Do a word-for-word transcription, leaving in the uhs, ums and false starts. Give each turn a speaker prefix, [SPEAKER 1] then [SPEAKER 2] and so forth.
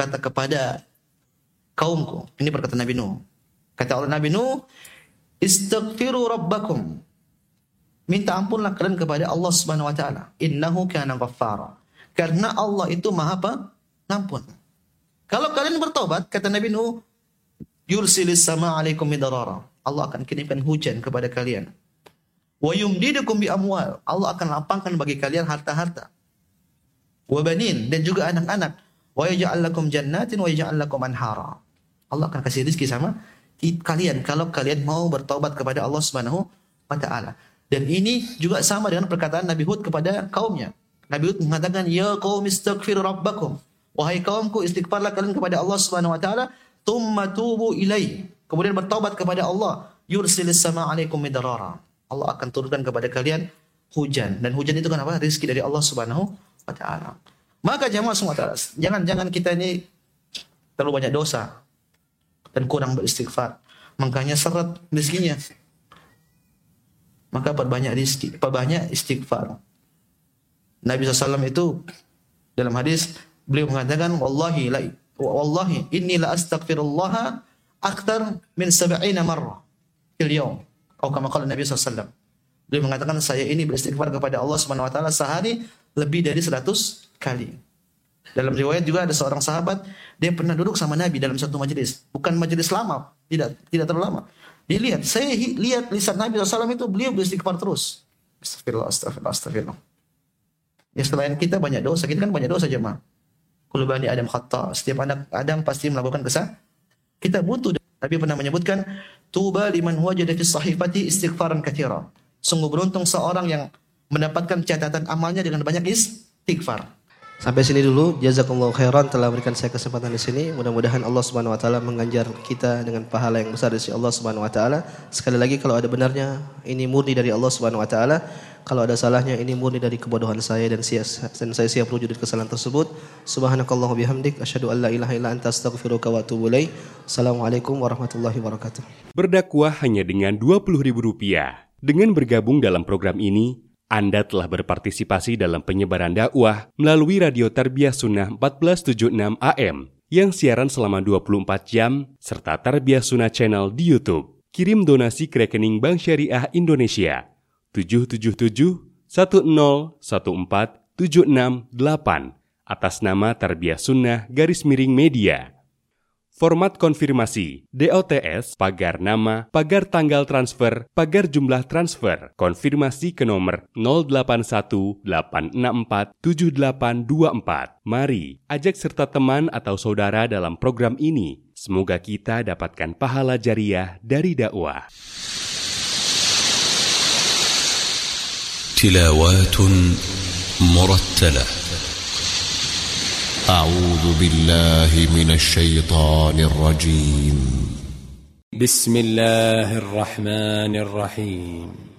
[SPEAKER 1] berkata kepada kaumku, ini perkataan Nabi Nuh. Kata Allah Nabi Nuh, istaghfiru rabbakum. Minta ampunlah kalian kepada Allah Subhanahu wa taala. Innahu kana ghaffara. Karena Allah itu Maha Pengampun. Kalau kalian bertobat, kata Nabi Nuh, yursilis sama alaikum midarara. Allah akan kirimkan hujan kepada kalian. Wa yumdidukum bi amwal. Allah akan lapangkan bagi kalian harta-harta. Wa banin, dan juga anak-anak. Wa yaj'al lakum jannatin wa yaj'al lakum anhara. Allah akan kasih rezeki sama kalian kalau kalian mau bertobat kepada Allah Subhanahu wa taala. Dan ini juga sama dengan perkataan Nabi Hud kepada kaumnya. Nabi Hud mengatakan, ya qaum istaghfiru rabbakum. Wahai kaumku, istighfarlah kalian kepada Allah Subhanahu wa taala, tsumma tubu ilaihi. Kemudian bertobat kepada Allah, yursilis sama alaikum midarara. Allah akan turunkan kepada kalian hujan, dan hujan itu kan apa? Rezeki dari Allah Subhanahu wa taala. Maka jamaah semua taala, jangan jangan kita ini terlalu banyak dosa dan kurang beristighfar. Makanya seret rezekinya. Maka perbanyak rezeki, perbanyak istighfar. Nabi shallallahu alaihi wasallam itu dalam hadis beliau mengatakan, wallahi la wallahi inni la astaghfirullah akthar min sab'ina marrah fil yawm. Atau kama qala Nabi shallallahu alaihi wasallam. Beliau mengatakan, saya ini beristighfar kepada Allah Subhanahu wa taala sehari lebih dari seratus kali. Dalam riwayat juga ada seorang sahabat, dia pernah duduk sama Nabi dalam satu majelis, bukan majelis lama, tidak tidak terlalu lama. Dia lihat, saya hi, lihat lisan Nabi shallallahu alaihi wasallam itu beliau beristighfar terus. Astagfirullah, astagfirullah, astagfirullah. Ya selain kita banyak dosa, kita kan banyak dosa jemaah. Kullu bani Adam khata, setiap anak Adam pasti melakukan kesalahan. Kita butuh. Nabi pernah menyebutkan, tuba liman wajada fi sahifati istighfaran katsira. Sungguh beruntung seorang yang mendapatkan catatan amalnya dengan banyak istighfar. Sampai sini dulu, jazakumullahu khairan telah memberikan saya kesempatan di sini. Mudah-mudahan Allah Subhanahu wa taala mengganjar kita dengan pahala yang besar dari Allah Subhanahu wa taala. Sekali lagi, kalau ada benarnya ini murni dari Allah Subhanahu wa taala. Kalau ada salahnya ini murni dari kebodohan saya dan saya, dan saya siap rujuk dari kesalahan tersebut. Subhanakallahu bihamdik asyhadu an la ilaha illa anta astaghfiruka wa atubu ilaik. Assalamualaikum warahmatullahi wabarakatuh.
[SPEAKER 2] Berdakwah hanya dengan dua puluh ribu rupiah. Dengan bergabung dalam program ini, Anda telah berpartisipasi dalam penyebaran dakwah melalui Radio Tarbiyah Sunnah empat belas tujuh puluh enam A M yang siaran selama dua puluh empat jam serta Tarbiyah Sunnah Channel di YouTube. Kirim donasi ke rekening Bank Syariah Indonesia tujuh tujuh tujuh satu nol satu empat tujuh enam delapan atas nama Tarbiyah Sunnah garis miring media. Format konfirmasi, D O T S, pagar nama, pagar tanggal transfer, pagar jumlah transfer. Konfirmasi ke nomor nol delapan satu delapan enam empat tujuh delapan dua empat. Mari, ajak serta teman atau saudara dalam program ini. Semoga kita dapatkan pahala jariah dari dakwah.
[SPEAKER 3] Tilawatun murattalah. أعوذ بالله من الشيطان الرجيم.
[SPEAKER 4] بسم الله الرحمن الرحيم.